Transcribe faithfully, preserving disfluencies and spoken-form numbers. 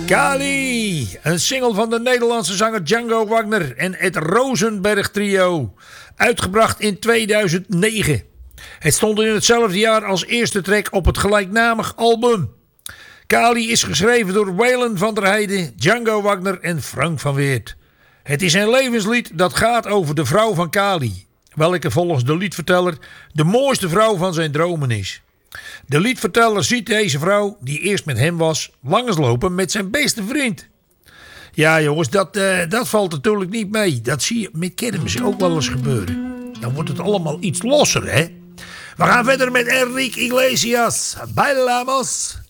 Kali, een single van de Nederlandse zanger Django Wagner en het Rosenberg Trio. Uitgebracht in tweeduizend negen. Het stond in hetzelfde jaar als eerste track op het gelijknamig album. Kali is geschreven door Waylon van der Heijden, Django Wagner en Frank van Weert. Het is een levenslied dat gaat over de vrouw van Kali, welke volgens de liedverteller de mooiste vrouw van zijn dromen is. De liedverteller ziet deze vrouw, die eerst met hem was, langslopen met zijn beste vriend. Ja jongens, dat, uh, dat valt natuurlijk niet mee. Dat zie je met kermis ook wel eens gebeuren. Dan wordt het allemaal iets losser, hè. We gaan verder met Enrique Iglesias. Bailamos.